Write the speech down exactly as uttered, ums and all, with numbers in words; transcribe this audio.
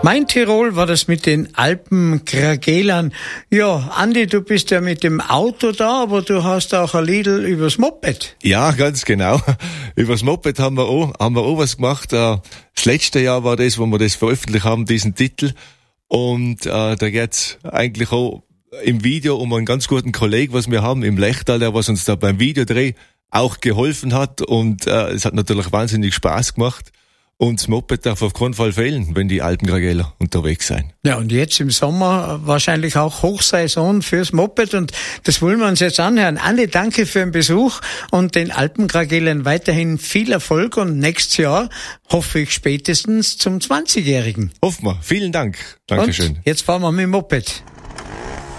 Mein Tirol war das mit den Alpenkragelern. Ja, Andi, du bist ja mit dem Auto da, aber du hast auch ein Liedl übers Moped. Ja, ganz genau. Übers Moped haben wir auch, haben wir auch was gemacht. Das letzte Jahr war das, wo wir das veröffentlicht haben, diesen Titel. Und äh, da geht's eigentlich auch im Video um einen ganz guten Kollegen, was wir haben im Lechtal, der was uns da beim Videodreh auch geholfen hat. Und äh, es hat natürlich wahnsinnig Spaß gemacht. Und das Moped darf auf keinen Fall fehlen, wenn die Alpenkrageler unterwegs sein. Ja, und jetzt im Sommer wahrscheinlich auch Hochsaison fürs Moped und das wollen wir uns jetzt anhören. Andi, danke für den Besuch und den Alpenkragelern weiterhin viel Erfolg und nächstes Jahr hoffe ich spätestens zum zwanzigjährigen. Hoffen wir. Vielen Dank. Dankeschön. Und jetzt fahren wir mit dem Moped.